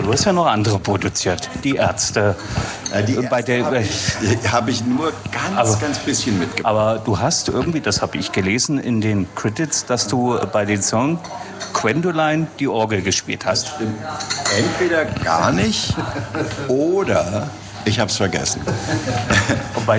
du hast ja noch andere produziert. Die Ärzte. Habe ich nur ganz bisschen mitgebracht. Aber du hast irgendwie, das habe ich gelesen in den Credits, dass du bei den Song Gwendoline die Orgel gespielt hast. Entweder gar nicht oder ich habe es vergessen. Und bei